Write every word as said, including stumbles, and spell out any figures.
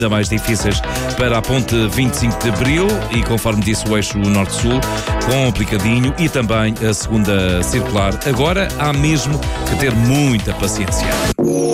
ainda mais difíceis para a ponte vinte e cinco de Abril e, conforme disse, o eixo norte-sul, complicadinho, e também a segunda circular. Agora há mesmo que ter muita paciência.